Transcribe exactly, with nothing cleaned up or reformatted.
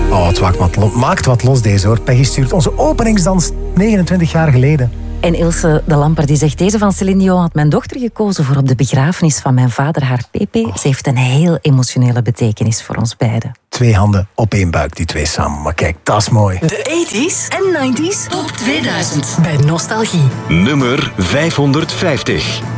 Oh, het maakt wat, lo- maakt wat los deze hoor. Peggy stuurt onze openingsdans negenentwintig jaar geleden. En Ilse de Lamper die zegt, deze van Céline Dion had mijn dochter gekozen voor op de begrafenis van mijn vader, haar Pepe. Oh. Ze heeft een heel emotionele betekenis voor ons beiden. Twee handen op één buik, die twee samen. Maar kijk, dat is mooi. De tachtiger en negentiger top tweeduizend bij Nostalgie. Nummer vijfhonderdvijftig.